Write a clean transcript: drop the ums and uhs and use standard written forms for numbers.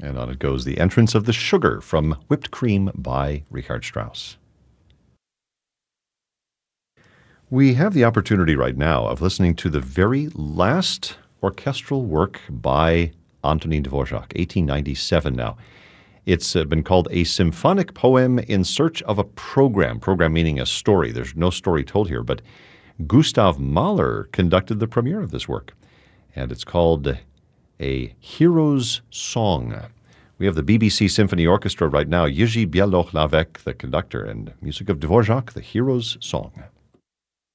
And on it goes, The Entrance of the Sugar from Whipped Cream by Richard Strauss. We have the opportunity right now of listening to the very last orchestral work by Antonin Dvorak, 1897 now. It's been called A Symphonic Poem in Search of a Program. Program meaning a story. There's no story told here, but Gustav Mahler conducted the premiere of this work. And it's called A Hero's Song. We have the BBC Symphony Orchestra right now, Jiří Běloch-Lavek, the conductor, and music of Dvorak, The Hero's Song.